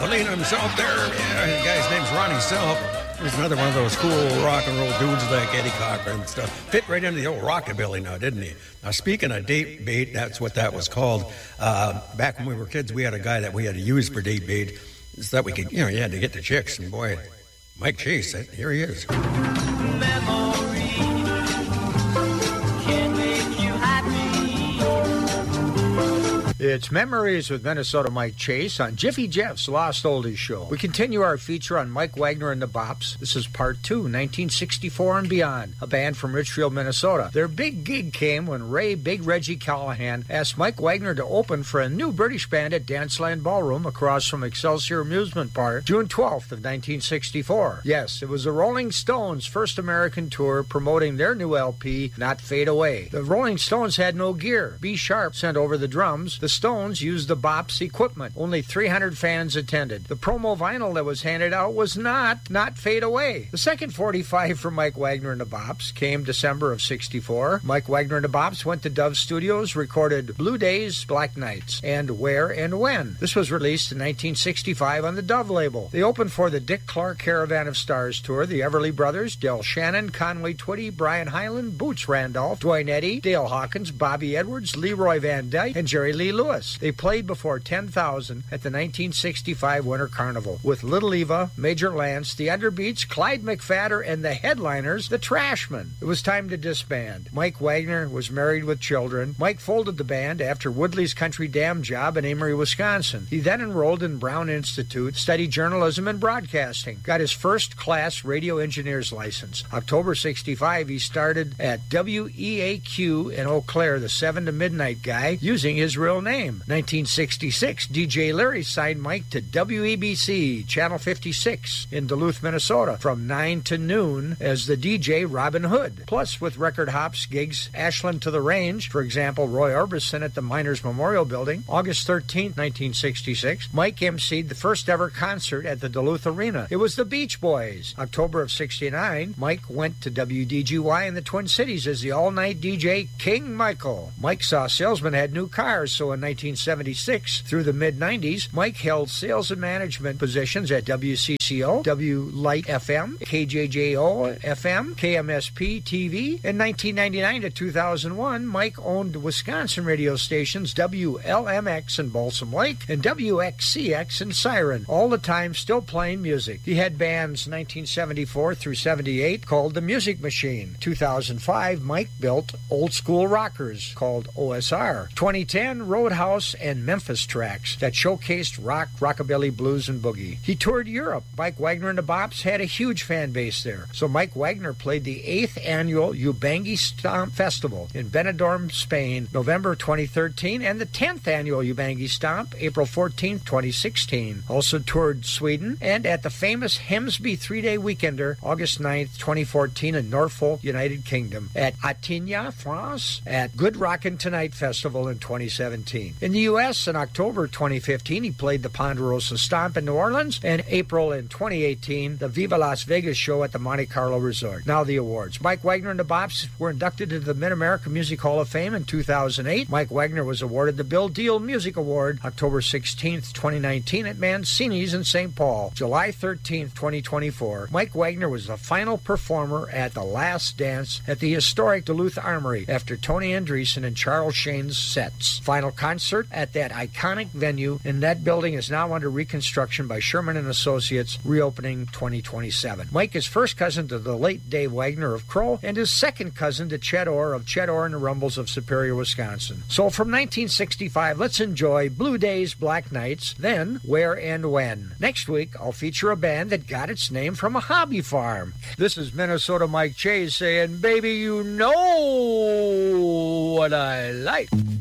Carlino himself there. Yeah, the guy's name's Ronnie Self. He's another one of those cool rock and roll dudes like Eddie Cochran and stuff. Fit right into the old rockabilly now, didn't he? Now, speaking of date bait, that's what that was called. Back when we were kids, we had a guy that we had to use for date bait so that we could, you had to get the chicks. And boy, Mike Chase, here he is. It's Memories with Minnesota Mike Chase on Jiffy Jeff's Lost Oldies Show. We continue our feature on Mike Wagner and the Bops. This is part 2, 1964 and beyond, a band from Richfield, Minnesota. Their big gig came when Big Reggie Callahan asked Mike Wagner to open for a new British band at Danceland Ballroom across from Excelsior Amusement Park, June 12th of 1964. Yes, it was the Rolling Stones' first American tour promoting their new LP, Not Fade Away. The Rolling Stones had no gear. B. Sharp sent over the drums. The Stones used the Bops equipment. Only 300 fans attended. The promo vinyl that was handed out was Not Fade Away. The second 45 for Mike Wagner and the Bops came December of 64. Mike Wagner and the Bops went to Dove Studios, recorded Blue Days, Black Nights, and Where and When. This was released in 1965 on the Dove label. They opened for the Dick Clark Caravan of Stars tour, the Everly Brothers, Del Shannon, Conway Twitty, Brian Hyland, Boots Randolph, Dwayne Eddy, Dale Hawkins, Bobby Edwards, Leroy Van Dyke, and Jerry Lee Lewis. They played before 10,000 at the 1965 Winter Carnival with Little Eva, Major Lance, the Underbeats, Clyde McPhatter, and the headliners, the Trashmen. It was time to disband. Mike Wagner was married with children. Mike folded the band after Woodley's Country Dam job in Amory, Wisconsin. He then enrolled in Brown Institute, studied journalism and broadcasting, got his first-class radio engineer's license. October 65, he started at WEAQ in Eau Claire, the 7 to midnight guy, using his real name. 1966, DJ Larry signed Mike to WEBC, Channel 56 in Duluth, Minnesota, from 9 to noon as the DJ Robin Hood. Plus, with record hops, gigs, Ashland to the Range, for example, Roy Orbison at the Miners Memorial Building. August 13, 1966, Mike emceed the first ever concert at the Duluth Arena. It was the Beach Boys. October of 69, Mike went to WDGY in the Twin Cities as the all-night DJ King Michael. Mike saw salesmen had new cars, so in 1976 through the mid-90s, Mike held sales and management positions at WCCO, W-Light FM, KJJO FM, KMSP TV. In 1999 to 2001, Mike owned Wisconsin radio stations WLMX in Balsam Lake and WXCX in Siren, all the time still playing music. He had bands 1974 through 78 called The Music Machine. 2005, Mike built Old School Rockers called OSR. 2010, Roadhouse and Memphis tracks that showcased rock, rockabilly, blues, and boogie. He toured Europe. Mike Wagner and the Bops had a huge fan base there. So Mike Wagner played the 8th annual Ubangi Stomp Festival in Benidorm, Spain, November 2013, and the 10th annual Ubangi Stomp, April 14, 2016. Also toured Sweden and at the famous Hemsby 3-day weekender, August 9th, 2014 in Norfolk, United Kingdom, at Attigny, France, at Good Rockin' Tonight Festival in 2017. In the U.S., in October 2015, he played the Ponderosa Stomp in New Orleans, and April in 2018, the Viva Las Vegas show at the Monte Carlo Resort. Now the awards. Mike Wagner and the Bops were inducted into the Mid-America Music Hall of Fame in 2008. Mike Wagner was awarded the Bill Deal Music Award October 16, 2019 at Mancini's in St. Paul. July 13, 2024, Mike Wagner was the final performer at The Last Dance at the historic Duluth Armory after Tony Andreessen and Charles Shane's sets. Final concert at that iconic venue, and that building is now under reconstruction by Sherman & Associates, reopening 2027. Mike is first cousin to the late Dave Wagner of Crow and is second cousin to Chet Orr of Chet Orr and the Rumbles of Superior, Wisconsin. So from 1965, let's enjoy Blue Days, Black Nights, then Where and When. Next week, I'll feature a band that got its name from a hobby farm. This is Minnesota Mike Chase saying, baby, you know what I like.